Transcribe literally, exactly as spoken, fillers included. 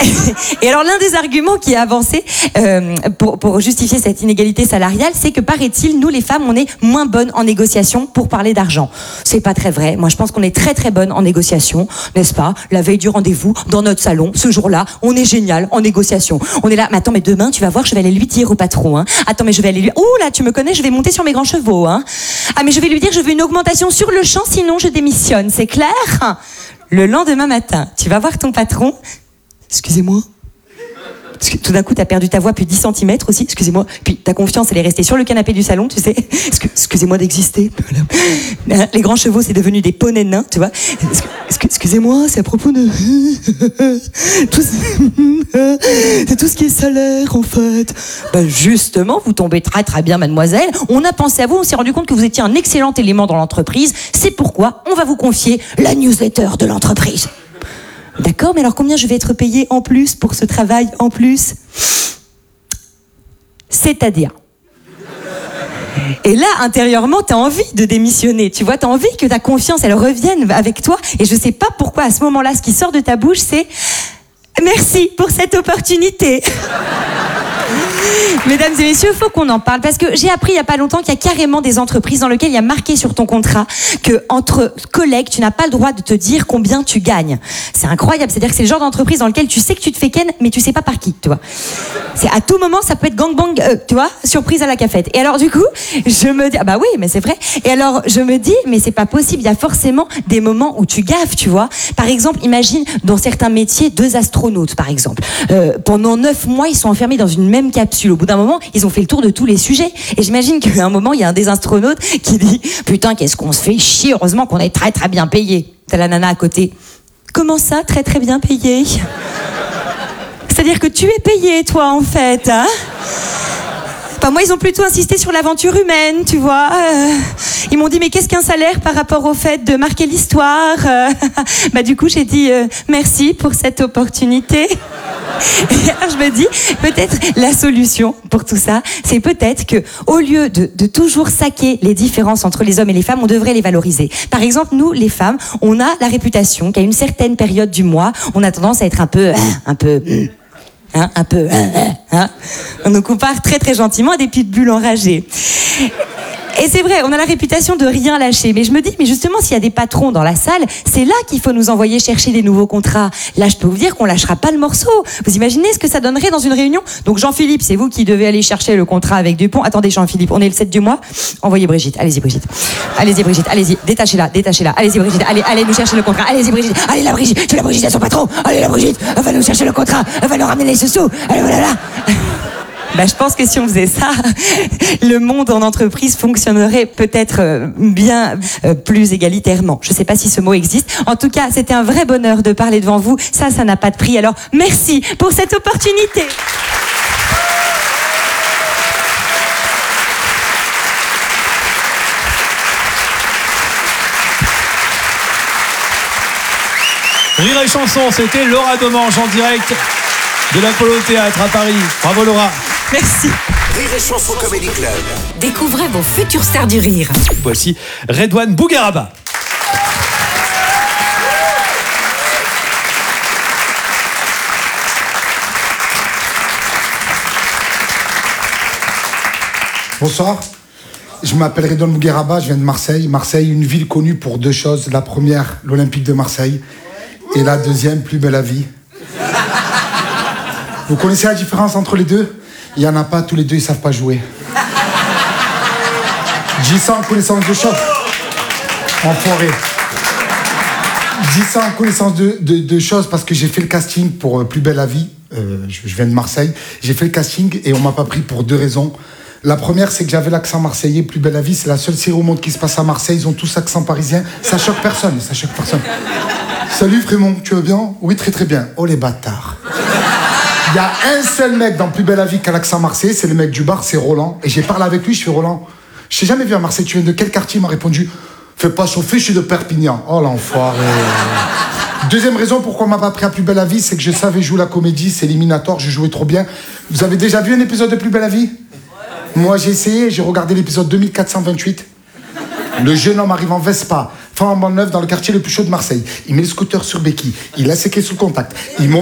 Et alors l'un des arguments qui est avancé euh, pour, pour justifier cette inégalité salariale, c'est que paraît-il, nous les femmes, on est moins bonnes en négociation pour parler d'argent. C'est pas très vrai. Moi je pense qu'on est très très bonnes en négociation, n'est-ce pas? La veille du rendez-vous, dans notre salon, ce jour-là, on est génial en négociation. On est là, mais attends, mais demain tu vas voir, je vais aller lui dire au patron. Hein. Attends, mais je vais aller lui... Ouh là, tu me connais, je vais monter sur mes grands chevaux. Hein. Ah mais je vais lui dire, je veux une augmentation sur le champ, sinon je démissionne. C'est clair? Le lendemain matin, tu vas voir ton patron. Excusez-moi. Parce que tout d'un coup, t'as perdu ta voix plus dix centimètres aussi. Excusez-moi. Puis ta confiance, elle est restée sur le canapé du salon, tu sais. Excusez-moi d'exister. Les grands chevaux, c'est devenu des poneys nains, tu vois. Excusez-moi, c'est à propos de... C'est tout ce qui est salaire, en fait. Ben justement, vous tombez très très bien, mademoiselle. On a pensé à vous, on s'est rendu compte que vous étiez un excellent élément dans l'entreprise. C'est pourquoi on va vous confier la newsletter de l'entreprise. D'accord, mais alors combien je vais être payée en plus pour ce travail en plus? C'est-à-dire. Et là, intérieurement, t'as envie de démissionner. Tu vois, t'as envie que ta confiance, elle revienne avec toi. Et je sais pas pourquoi, à ce moment-là, ce qui sort de ta bouche, c'est « Merci pour cette opportunité ». Mesdames et messieurs, il faut qu'on en parle parce que j'ai appris il n'y a pas longtemps qu'il y a carrément des entreprises dans lesquelles il y a marqué sur ton contrat que entre collègues, tu n'as pas le droit de te dire combien tu gagnes. C'est incroyable, c'est-à-dire que c'est le genre d'entreprise dans lequel tu sais que tu te fais ken, mais tu sais pas par qui, tu vois. C'est à tout moment, ça peut être gangbang, euh, tu vois, surprise à la cafette. Et alors du coup, je me dis, ah bah oui, mais c'est vrai. Et alors je me dis, mais c'est pas possible, il y a forcément des moments où tu gaffes, tu vois. Par exemple, imagine dans certains métiers, deux astronautes, par exemple. Euh, pendant neuf mois, ils sont enfermés dans une même capsule. Au bout d'un moment, ils ont fait le tour de tous les sujets. Et j'imagine qu'à un moment, il y a un des astronautes qui dit « Putain, qu'est-ce qu'on se fait chier, heureusement qu'on est très très bien payé. » T'as la nana à côté. « Comment ça, très très bien payé ?» C'est-à-dire que tu es payé, toi, en fait, hein? Enfin, moi, ils ont plutôt insisté sur l'aventure humaine, tu vois. Euh, ils m'ont dit, mais qu'est-ce qu'un salaire par rapport au fait de marquer l'histoire? euh, Bah, du coup, j'ai dit, euh, merci pour cette opportunité. Et alors, je me dis, peut-être la solution pour tout ça, c'est peut-être que, au lieu de, de toujours saquer les différences entre les hommes et les femmes, on devrait les valoriser. Par exemple, nous, les femmes, on a la réputation qu'à une certaine période du mois, on a tendance à être un peu, un peu... Hein, un peu, hein, on nous compare très très gentiment à des pitbulls enragés. Et c'est vrai, on a la réputation de rien lâcher. Mais je me dis, mais justement, s'il y a des patrons dans la salle, c'est là qu'il faut nous envoyer chercher des nouveaux contrats. Là, je peux vous dire qu'on lâchera pas le morceau. Vous imaginez ce que ça donnerait dans une réunion? Donc Jean-Philippe, c'est vous qui devez aller chercher le contrat avec Dupont. Attendez Jean-Philippe, on est le sept du mois. Envoyez Brigitte. Allez-y Brigitte. Allez-y Brigitte, allez-y. Détachez-la, détachez-la. Allez-y Brigitte, allez, allez nous chercher le contrat. Allez-y Brigitte. Allez la Brigitte, tu la Brigitte à son patron. Allez la Brigitte, elle va nous chercher le contrat. Elle va nous ramener les sous-sous. Allez voilà là. Ben, je pense que si on faisait ça, le monde en entreprise fonctionnerait peut-être euh, bien euh, plus égalitairement. Je ne sais pas si ce mot existe. En tout cas, c'était un vrai bonheur de parler devant vous. Ça, ça n'a pas de prix. Alors, merci pour cette opportunité. Rire et chanson, c'était Laura Domange en direct de l'Apollo Théâtre à Paris. Bravo Laura. Merci. Rire et chanson Comedy Club. Découvrez vos futures stars du rire. Voici Redouane Bougueraba. Bonsoir, je m'appelle Redouane Bougueraba, je viens de Marseille. Marseille, une ville connue pour deux choses. La première, l'Olympique de Marseille. Et la deuxième, Plus belle la vie. Vous connaissez la différence entre les deux? Il n'y en a pas, tous les deux, ils ne savent pas jouer. Je dis ça en connaissance de chose. Enfoiré. Je dis ça en connaissance de, de, de choses parce que j'ai fait le casting pour euh, Plus belle la vie. Euh, je, je viens de Marseille. J'ai fait le casting et on ne m'a pas pris pour deux raisons. La première, c'est que j'avais l'accent marseillais. Plus belle la vie, c'est la seule série au monde qui se passe à Marseille. Ils ont tous accent parisien. Ça choque personne, ça choque personne. Salut Frémont, tu vas bien? Oui, très très bien. Oh les bâtards. Il y a un seul mec dans Plus belle la vie qui a l'accent marseillais, c'est le mec du bar, c'est Roland. Et j'ai parlé avec lui, je fais Roland, je t'ai jamais vu à Marseille, tu viens de quel quartier? Il m'a répondu, fais pas chauffer, je suis de Perpignan. Oh l'enfoiré. Deuxième raison pourquoi on m'a pas pris à Plus belle la vie, c'est que je savais jouer la comédie, c'est éliminatoire, je jouais trop bien. Vous avez déjà vu un épisode de Plus belle la vie? Moi j'ai essayé, j'ai regardé l'épisode deux mille quatre cent vingt-huit. Le jeune homme arrive en Vespa, fin en bande neuve dans le quartier le plus chaud de Marseille. Il met le scooter sur béquille, il a ses clés sous le contact. Il